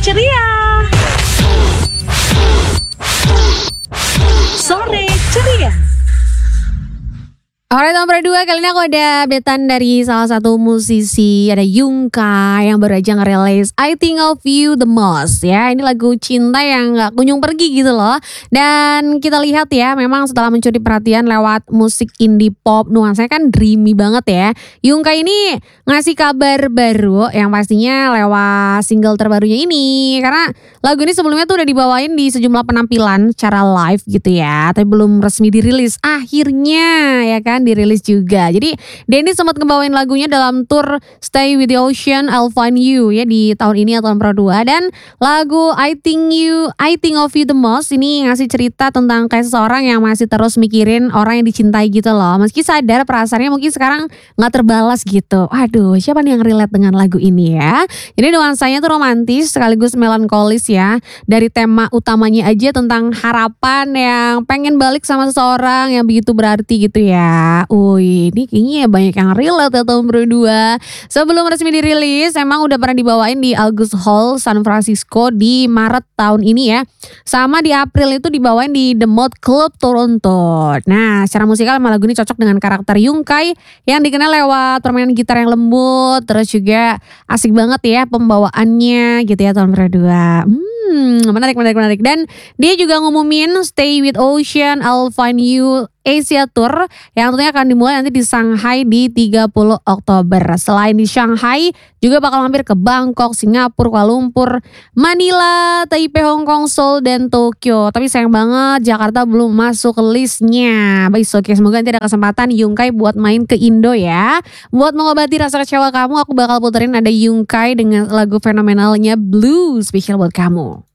ceria. Sore ceria. Alright, nomor 2 kali ini aku ada updatean dari salah satu musisi, ada Yungkai yang baru aja ngerilis I Think of You the Most ya. Ini lagu cinta yang gak kunjung pergi gitu loh. Dan kita lihat ya, memang setelah mencuri perhatian lewat musik indie pop, nuansanya kan dreamy banget ya. Yungkai ini ngasih kabar baru yang pastinya lewat single terbarunya ini. Karena lagu ini sebelumnya tuh udah dibawain di sejumlah penampilan secara live gitu ya. Tapi belum resmi dirilis. Akhirnya ya kan dirilis juga. Jadi Denny sempat ngebawain lagunya dalam tour Stay with the Ocean, I'll Find You ya di tahun ini atau tahun Pro 2. Dan lagu I Think of You the Most ini ngasih cerita tentang kayak seseorang yang masih terus mikirin orang yang dicintai gitu loh. Meski sadar perasaannya mungkin sekarang gak terbalas gitu. Aduh, siapa nih yang relate dengan lagu ini ya? Jadi nuansanya tuh romantis sekaligus melankolis ya. Dari tema utamanya aja tentang harapan yang pengen balik sama seseorang yang begitu berarti gitu ya. Ini kayaknya banyak yang relate ya tahun berdua. Sebelum resmi dirilis emang udah pernah dibawain di August Hall San Francisco di Maret tahun ini ya. Sama di April itu dibawain di The Mod Club Toronto. Nah, secara musikal emang lagu ini cocok dengan karakter Yungkai yang dikenal lewat permainan gitar yang lembut. Terus juga asik banget ya pembawaannya gitu ya tahun berdua. Menarik. Dan dia juga ngumumin Stay with Ocean, I'll Find You Asia Tour yang tentunya akan dimulai nanti di Shanghai di 30 Oktober. Selain di Shanghai juga bakal mampir ke Bangkok, Singapura, Kuala Lumpur, Manila, Taipei, Hong Kong, Seoul, dan Tokyo. Tapi sayang banget Jakarta belum masuk ke listnya. Baik, oke, semoga nanti ada kesempatan Yungkai buat main ke Indo ya. Buat mengobati rasa kecewa kamu, aku bakal puterin ada Yungkai dengan lagu fenomenalnya Blue, spesial buat kamu.